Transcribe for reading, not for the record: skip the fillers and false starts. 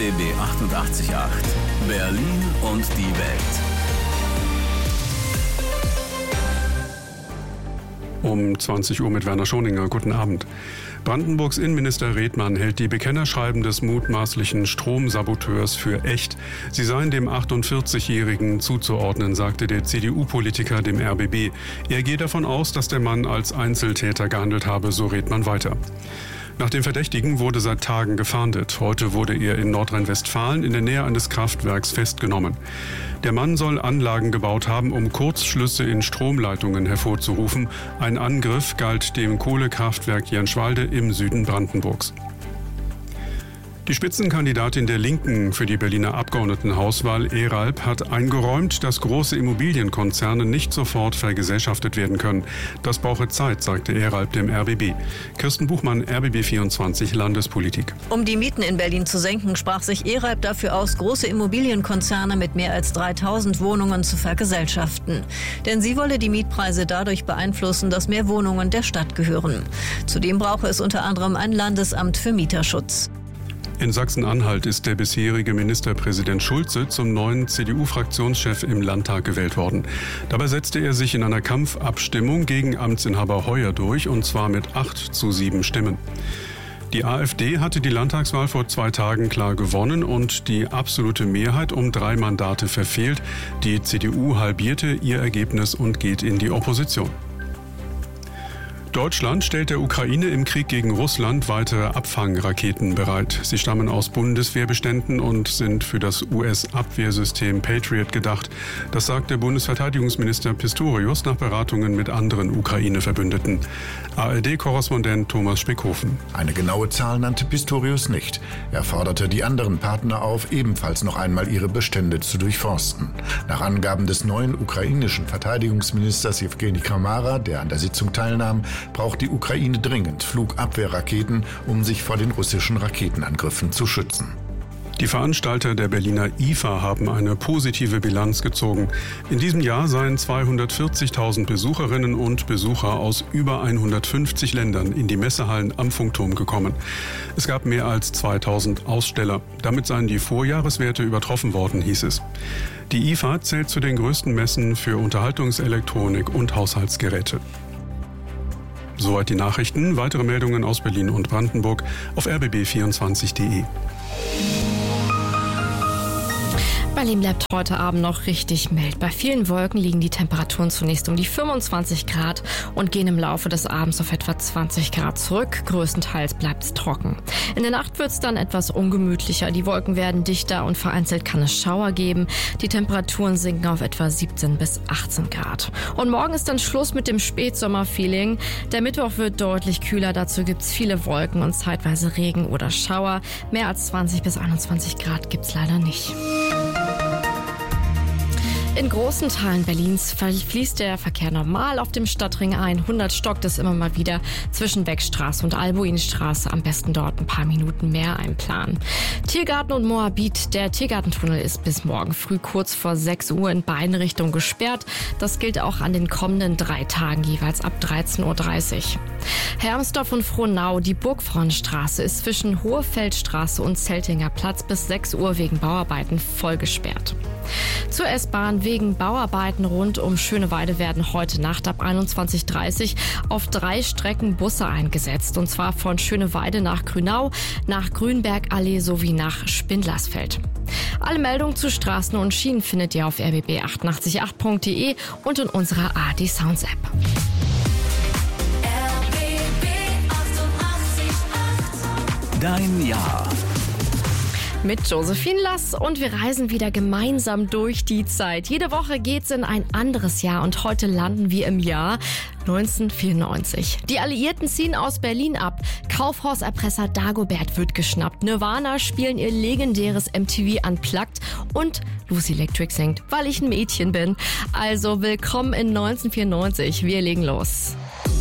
RBB 88.8 Berlin und die Welt. Um 20 Uhr mit Werner Schoninger. Guten Abend. Brandenburgs Innenminister Redmann hält die Bekennerschreiben des mutmaßlichen Stromsaboteurs für echt. Sie seien dem 48-Jährigen zuzuordnen, sagte der CDU-Politiker dem RBB. Er geht davon aus, dass der Mann als Einzeltäter gehandelt habe, so Redmann weiter. Nach dem Verdächtigen wurde seit Tagen gefahndet. Heute wurde er in Nordrhein-Westfalen in der Nähe eines Kraftwerks festgenommen. Der Mann soll Anlagen gebaut haben, um Kurzschlüsse in Stromleitungen hervorzurufen. Ein Angriff galt dem Kohlekraftwerk Jänschwalde im Süden Brandenburgs. Die Spitzenkandidatin der Linken für die Berliner Abgeordnetenhauswahl, Eralp, hat eingeräumt, dass große Immobilienkonzerne nicht sofort vergesellschaftet werden können. Das brauche Zeit, sagte Eralp dem RBB. Kirsten Buchmann, RBB24 Landespolitik. Um die Mieten in Berlin zu senken, sprach sich Eralp dafür aus, große Immobilienkonzerne mit mehr als 3000 Wohnungen zu vergesellschaften. Denn sie wolle die Mietpreise dadurch beeinflussen, dass mehr Wohnungen der Stadt gehören. Zudem brauche es unter anderem ein Landesamt für Mieterschutz. In Sachsen-Anhalt ist der bisherige Ministerpräsident Schulze zum neuen CDU-Fraktionschef im Landtag gewählt worden. Dabei setzte er sich in einer Kampfabstimmung gegen Amtsinhaber Heuer durch, und zwar mit 8:7 Stimmen. Die AfD hatte die Landtagswahl vor 2 Tagen klar gewonnen und die absolute Mehrheit um 3 Mandate verfehlt. Die CDU halbierte ihr Ergebnis und geht in die Opposition. Deutschland stellt der Ukraine im Krieg gegen Russland weitere Abfangraketen bereit. Sie stammen aus Bundeswehrbeständen und sind für das US-Abwehrsystem Patriot gedacht. Das sagte Bundesverteidigungsminister Pistorius nach Beratungen mit anderen Ukraine-Verbündeten. ARD-Korrespondent Thomas Speckhofen. Eine genaue Zahl nannte Pistorius nicht. Er forderte die anderen Partner auf, ebenfalls noch einmal ihre Bestände zu durchforsten. Nach Angaben des neuen ukrainischen Verteidigungsministers Jewgeni Kramara, der an der Sitzung teilnahm, braucht die Ukraine dringend Flugabwehrraketen, um sich vor den russischen Raketenangriffen zu schützen. Die Veranstalter der Berliner IFA haben eine positive Bilanz gezogen. In diesem Jahr seien 240.000 Besucherinnen und Besucher aus über 150 Ländern in die Messehallen am Funkturm gekommen. Es gab mehr als 2000 Aussteller. Damit seien die Vorjahreswerte übertroffen worden, hieß es. Die IFA zählt zu den größten Messen für Unterhaltungselektronik und Haushaltsgeräte. Soweit die Nachrichten. Weitere Meldungen aus Berlin und Brandenburg auf rbb24.de. Berlin bleibt heute Abend noch richtig mild. Bei vielen Wolken liegen die Temperaturen zunächst um die 25 Grad und gehen im Laufe des Abends auf etwa 20 Grad zurück. Größtenteils bleibt es trocken. In der Nacht wird es dann etwas ungemütlicher. Die Wolken werden dichter und vereinzelt kann es Schauer geben. Die Temperaturen sinken auf etwa 17 bis 18 Grad. Und morgen ist dann Schluss mit dem Spätsommerfeeling. Der Mittwoch wird deutlich kühler. Dazu gibt es viele Wolken und zeitweise Regen oder Schauer. Mehr als 20 bis 21 Grad gibt es leider nicht. In großen Teilen Berlins fließt der Verkehr normal auf dem Stadtring ein. 100 stockt es immer mal wieder zwischen Beckstraße und Albuinstraße. Am besten dort ein paar Minuten mehr einplanen. Tiergarten und Moabit. Der Tiergartentunnel ist bis morgen früh kurz vor 6 Uhr in beiden Richtungen gesperrt. Das gilt auch an den kommenden 3 Tagen, jeweils ab 13:30 Uhr. Hermsdorf und Frohnau. Die Burgfrauenstraße ist zwischen Hohefeldstraße und Zeltinger Platz bis 6 Uhr wegen Bauarbeiten voll gesperrt. Zur S-Bahn. Wegen Bauarbeiten rund um Schöneweide werden heute Nacht ab 21:30 auf 3 Strecken Busse eingesetzt. Und zwar von Schöneweide nach Grünau, nach Grünbergallee sowie nach Spindlersfeld. Alle Meldungen zu Straßen und Schienen findet ihr auf rbb888.de und in unserer ARD Sounds App. Dein Jahr. Mit Josephine Lass und wir reisen wieder gemeinsam durch die Zeit. Jede Woche geht's in ein anderes Jahr und heute landen wir im Jahr 1994. Die Alliierten ziehen aus Berlin ab. Kaufhauserpresser Dagobert wird geschnappt. Nirvana spielen ihr legendäres MTV Unplugged und Lucy Electric singt, weil ich ein Mädchen bin. Also willkommen in 1994. Wir legen los.